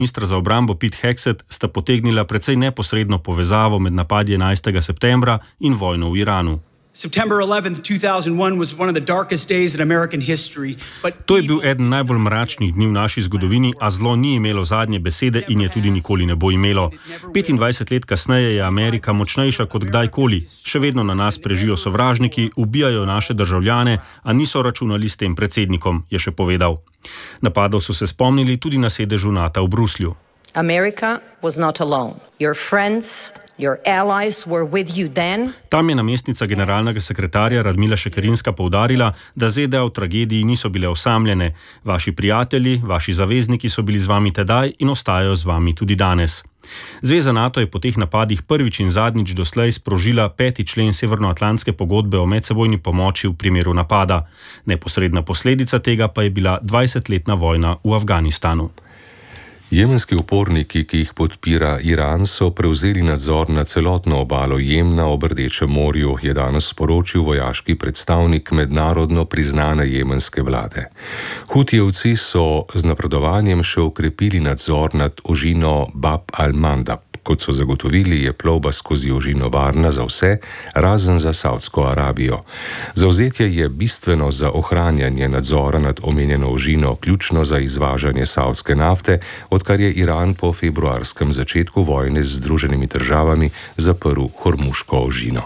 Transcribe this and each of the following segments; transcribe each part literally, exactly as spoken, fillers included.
Ministra za obrambo Pete Hegseth sta potegnila precej neposredno povezavo med napadi enajstega septembra in vojno v Iranu. September eleventh, two thousand one was one of the darkest days in American history. But To je bil eden najbolj mračnih dni v naši zgodovini, a zlo ni imelo zadnje besede in je tudi nikoli ne bo imelo. petindvajset let kasneje je Amerika močnejša kot kdajkoli. Še vedno na nas prežijo sovražniki, ubijajo naše državljane, a niso računali s tem predsednikom, je še povedal. Napadov so se spomnili tudi na sedežu Nata v Bruslju. America was not alone. Your friends, your allies were with you then. Tam je namestnica generalnega sekretarja Radmila Šekerinska poudarila, da Z D A v tragediji niso bile osamljene. Vaši prijatelji, vaši zavezniki so bili z vami tedaj in ostajajo z vami tudi danes. Zveza NATO je po teh napadih prvič in zadnjič doslej sprožila peti člen Severnoatlantske pogodbe o medsebojni pomoči v primeru napada. Neposredna posledica tega pa je bila dvajsetletna vojna v Afganistanu. Jemenski uporniki, ki jih podpira Iran, so prevzeli nadzor na celotno obalo Jemna ob Rdečem morju, je danes sporočil vojaški predstavnik mednarodno priznane jemenske vlade. Hutijevci so z napredovanjem še okrepili nadzor nad ožino Bab al-Mandab. Kot so zagotovili, je plovba skozi ožino varna za vse, razen za Saudsko Arabijo. Zavzetje je bistveno za ohranjanje nadzora nad omenjeno ožino, ključno za izvažanje saudske nafte, odkar je Iran po februarskem začetku vojne z Združenimi državami zaprl Hormuško ožino.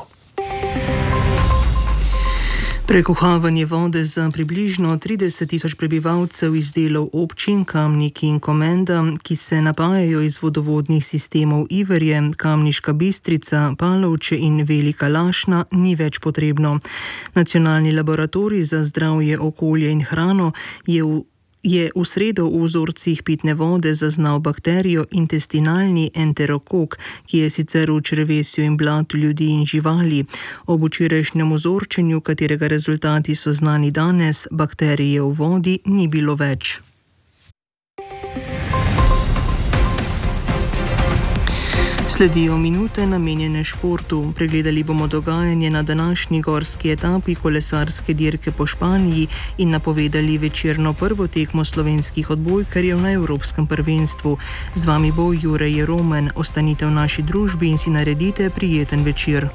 Prekuhavanje vode za približno trideset tisoč prebivalcev iz delov občin Kamnik in Komenda, ki se napajajo iz vodovodnih sistemov Iverje, Kamniška Bistrica, Palovče in Velika Lašna, ni več potrebno. Nacionalni laboratorij za zdravje, okolje in hrano je v je v sredo v vzorcih pitne vode zaznal bakterijo intestinalni enterokok, ki je sicer v črevesju in blatu ljudi in živali. Ob včerajšnjem vzorčenju, katerega rezultati so znani danes, bakterije v vodi ni bilo več. Sledijo minute namenjene športu. Pregledali bomo dogajanje na današnji gorski etapi kolesarske dirke po Španiji in napovedali večerno prvo tekmo slovenskih odbojkarjev na Evropskem prvenstvu. Z vami bo Jure Jeromen. Ostanite v naši družbi in si naredite prijeten večer.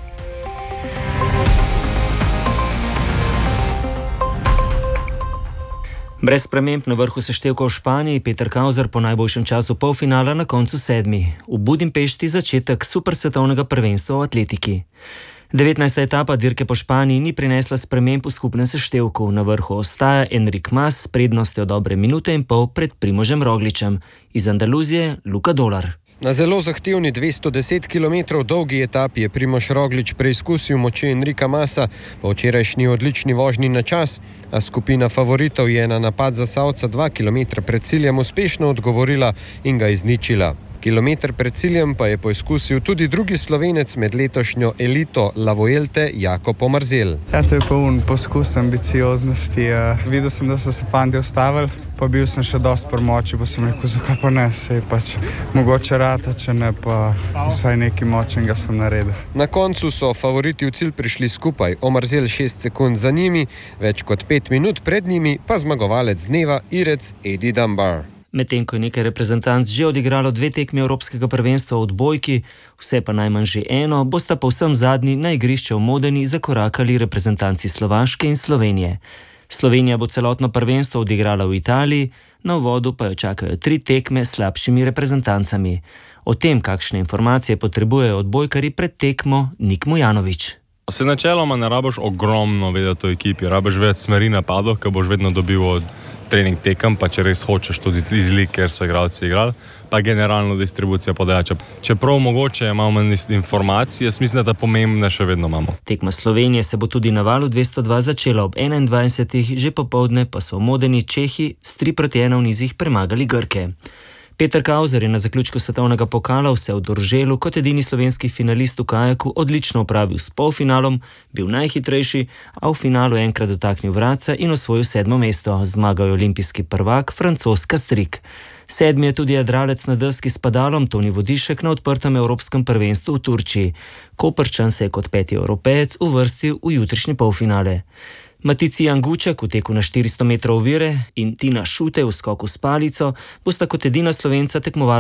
Brez sprememb na vrhu seštevka v Španiji, Peter Kauzer po najboljšem času polfinala na koncu sedmi. V Budimpešti začetek supersvetovnega prvenstva v atletiki. devetnajsta etapa dirke po Španiji ni prinesla sprememb v skupnem seštevku. Na vrhu ostaja Enric Mas s prednostjo dobre minute in pol pred Primožem Rogličem. Iz Andaluzije Luka Dolar. Na zelo zahtevni dvesto deset kilometrov dolgi etapi je Primož Roglič preizkusil moči Enrika Masa po včerajšnji odlični vožnji na čas, a skupina favoritov je na napad Zasavca dva kilometra pred ciljem uspešno odgovorila in ga izničila. Kilometer pred ciljem pa je poizkusil tudi drugi Slovenec med letošnjo elito La Vuelte, Jakob Omarzel. Ja, to je poln poskus ambicioznosti. Videl sem, da so se fandi ustavili, pa bil sem še dosti premoči, pa sem rekel, zakaj pa ne, sej pač mogoče rata, če ne, pa vsaj nekaj močnega sem naredil. Na koncu so favoriti v cilj prišli skupaj, Omarzel šest sekund za njimi, več kot pet minut pred njimi pa zmagovalec dneva Irec Edi Dunbar. Medtem ko je nekaj reprezentanc že odigralo dve tekmi Evropskega prvenstva v odbojki, vse pa najmanj že eno, bosta povsem zadnji na igrišče v Modeni zakorakali reprezentanci Slovaške in Slovenije. Slovenija bo celotno prvenstvo odigrala v Italiji, na uvodu pa jo čakajo tri tekme s slabšimi reprezentancami. O tem, kakšne informacije potrebujejo odbojkari pred tekmo, Nik Mujanović. Se načeloma ne rabiš ogromno vedeti o ekipi, rabiš vedeti smeri napadov, ker boš vedno dobil od trening tekem, pa če res hočeš tudi iz lig, ker so igralci igrali, pa generalno distribucija podaja. Čeprav mogoče imamo informacije, jaz mislim, da pomembne še vedno imamo. Tekma Slovenije se bo tudi na valu dvesto dva začela ob enaindvajsetih, že popoldne pa so v Modeni Čehi s tri proti ena v nizih premagali Grke. Peter Kauzer je na zaključku svetovnega pokala vse v Dorželu kot edini slovenski finalist v kajaku odlično opravil s polfinalom, bil najhitrejši, a v finalu enkrat dotaknil vratca in osvojil sedmo mesto. Zmagal je olimpijski prvak Francoz Castrik. Sedmi je tudi jadralec na deski s padalom Toni Vodišek na odprtem evropskem prvenstvu v Turčiji. Koprčan se je kot peti Evropejec uvrstil v jutrišnje polfinale. Matici Janguček v teku na štiristo metrov ovire in Tina Šute v skoku s palico bosta kot edina Slovenca tekmovala